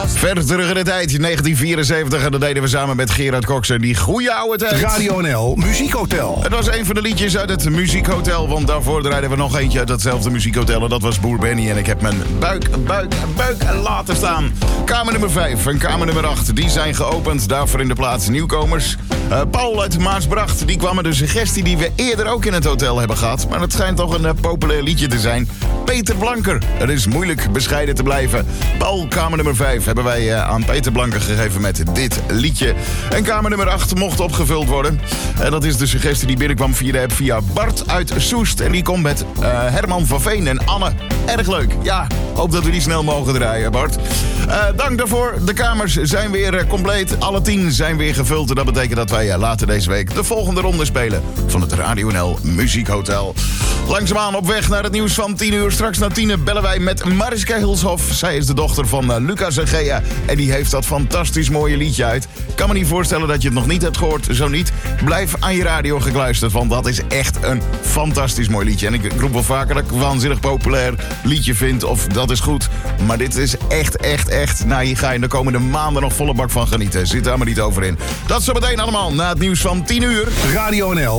Verder terug in de tijd, 1974. En dat deden we samen met Gerard Cox en die goeie oude tijd. Radio NL Muziekhotel. Het was een van de liedjes uit het Muziekhotel. Want daarvoor draaiden we nog eentje uit datzelfde Muziekhotel. En dat was Boer Benny. En ik heb mijn buik laten staan. Kamer nummer 5 en kamer nummer 8. Die zijn geopend. Daarvoor in de plaats nieuwkomers. Paul uit Maasbracht. Die kwam met een suggestie die we eerder ook in het hotel hebben gehad. Maar het schijnt toch een populair liedje te zijn. Peter Blanker. Het is moeilijk bescheiden te blijven. Paul, kamer nummer 5 hebben wij aan Peter Blanker gegeven met dit liedje. En kamer nummer 8 mocht opgevuld worden. En dat is de suggestie die binnenkwam via de app via Bart uit Soest. En die komt met Herman van Veen en Anne. Erg leuk. Ja, hoop dat we die snel mogen draaien, Bart. Dank daarvoor. De kamers zijn weer compleet. Alle 10 zijn weer gevuld. En dat betekent dat wij later deze week de volgende ronde spelen van het Radio NL Muziekhotel. Langzaamaan op weg naar het nieuws van 10 uur. Straks na 10 bellen wij met Mariska Hilshoff. Zij is de dochter van Lucas en Gea. En die heeft dat fantastisch mooie liedje uit. Ik kan me niet voorstellen dat je het nog niet hebt gehoord. Zo niet, blijf aan je radio gekluisterd. Want dat is echt een fantastisch mooi liedje. En ik roep wel vaker dat ik een waanzinnig populair liedje vind. Of dat is goed. Maar dit is echt. Nou, hier ga je de komende maanden nog volle bak van genieten. Zit daar maar niet over in. Dat zo meteen allemaal na het nieuws van 10 uur. Radio NL